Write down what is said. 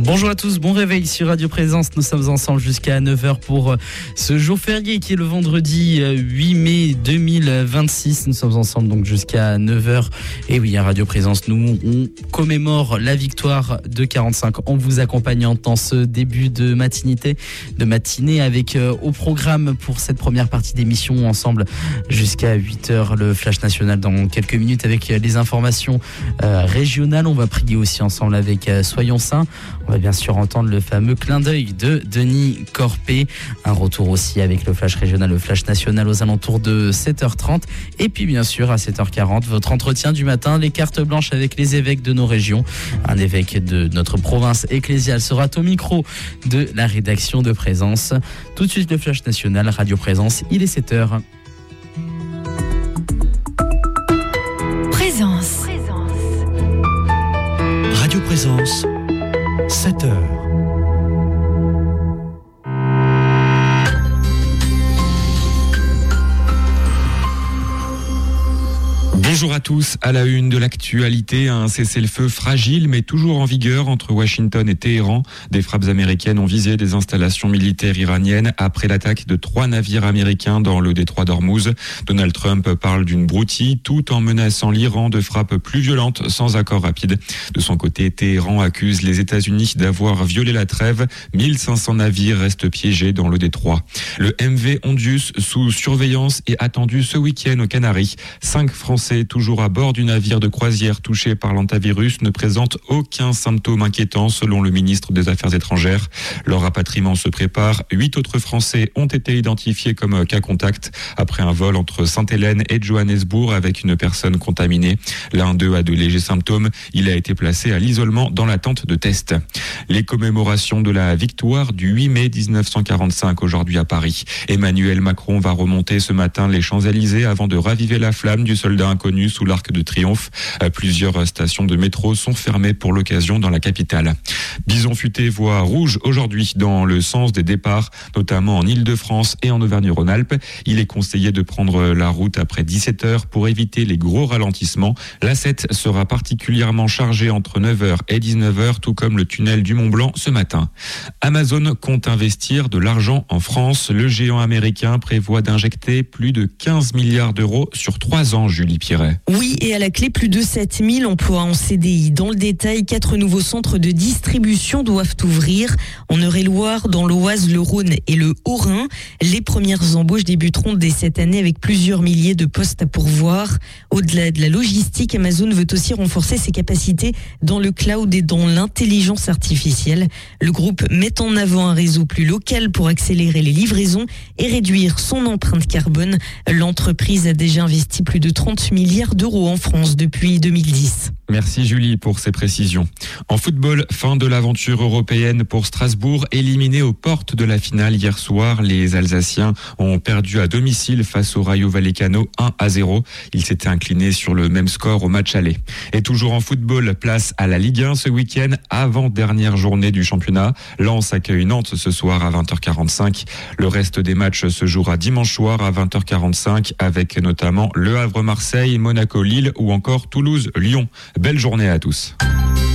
Bonjour à tous, bon réveil sur Radio Présence. Nous sommes ensemble jusqu'à 9h pour ce jour férié qui est le vendredi 8 mai 2026. Nous sommes ensemble donc jusqu'à 9h. Et oui, à Radio Présence, nous on commémore la victoire de 45 en vous accompagnant dans ce début de matinée avec au programme pour cette première partie d'émission ensemble jusqu'à 8h le Flash National dans quelques minutes avec les informations régionales. On va prier aussi ensemble avec Soyons Saints. On va bien sûr entendre le fameux clin d'œil de Denis Corpé. Un retour aussi avec le Flash régional, le Flash national aux alentours de 7h30. Et puis bien sûr à 7h40, votre entretien du matin, les cartes blanches avec les évêques de nos régions. Un évêque de notre province ecclésiale sera au micro de la rédaction de Présence. Tout de suite le Flash national, Radio Présence, il est 7h. Présence. Radio Présence, 7h. Bonjour à tous, à la une de l'actualité, un cessez-le-feu fragile mais toujours en vigueur entre Washington et Téhéran. Des frappes américaines ont visé des installations militaires iraniennes après l'attaque de 3 navires américains dans le détroit d'Ormuz. Donald Trump parle d'une broutille tout en menaçant l'Iran de frappes plus violentes sans accord rapide. De son côté, Téhéran accuse les États-Unis d'avoir violé la trêve. 1500 navires restent piégés dans le détroit. Le MV Hondius sous surveillance est attendu ce week-end aux Canaries. 5 Français toujours à bord du navire de croisière touché par l'hantavirus ne présentent aucun symptôme inquiétant selon le ministre des Affaires étrangères. Leur rapatriement se prépare. 8 autres Français ont été identifiés comme cas contact après un vol entre Sainte-Hélène et Johannesburg avec une personne contaminée. L'un d'eux a de légers symptômes. Il a été placé à l'isolement dans l'attente de tests. Les commémorations de la victoire du 8 mai 1945 aujourd'hui à Paris. Emmanuel Macron va remonter ce matin les Champs-Élysées avant de raviver la flamme du soldat inconnu sous l'Arc de Triomphe. Plusieurs stations de métro sont fermées pour l'occasion dans la capitale. Bison futé voit rouge aujourd'hui dans le sens des départs, notamment en Île-de-France et en Auvergne-Rhône-Alpes. Il est conseillé de prendre la route après 17h pour éviter les gros ralentissements. L'A7 sera particulièrement chargée entre 9h et 19h, tout comme le tunnel du Mont-Blanc ce matin. Amazon compte investir de l'argent en France. Le géant américain prévoit d'injecter plus de 15 milliards d'euros sur 3 ans, Julie Pierret. Oui, et à la clé, plus de 7000 emplois en CDI. Dans le détail, 4 nouveaux centres de distribution doivent ouvrir en Eure-et-Loire, dans l'Oise, le Rhône et le Haut-Rhin. Les premières embauches débuteront dès cette année avec plusieurs milliers de postes à pourvoir. Au-delà de la logistique, Amazon veut aussi renforcer ses capacités dans le cloud et dans l'intelligence artificielle. Le groupe met en avant un réseau plus local pour accélérer les livraisons et réduire son empreinte carbone. L'entreprise a déjà investi plus de 30 milliards d'euros en France depuis 2010. Merci Julie pour ces précisions. En football, fin de l'aventure européenne pour Strasbourg. Éliminés aux portes de la finale hier soir, les Alsaciens ont perdu à domicile face au Rayo Vallecano 1-0. Ils s'étaient inclinés sur le même score au match aller. Et toujours en football, place à la Ligue 1 ce week-end, avant-dernière journée du championnat. Lens accueille Nantes ce soir à 20h45. Le reste des matchs se jouera dimanche soir à 20h45 avec notamment Le Havre-Marseille, Monaco-Lille ou encore Toulouse-Lyon. Belle journée à tous.